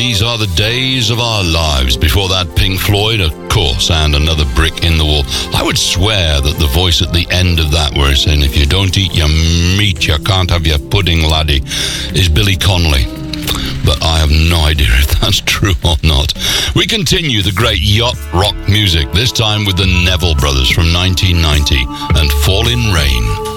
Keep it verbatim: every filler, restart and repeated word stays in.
These are the days of our lives. Before that, Pink Floyd, of course, and Another Brick in the Wall. I would swear that the voice at the end of that, where it's saying, if you don't eat your meat, you can't have your pudding, laddie, is Billy Connolly. But I have no idea if that's true or not. We continue the great yacht rock music, this time with the Neville Brothers from nineteen ninety and Fall in Rain.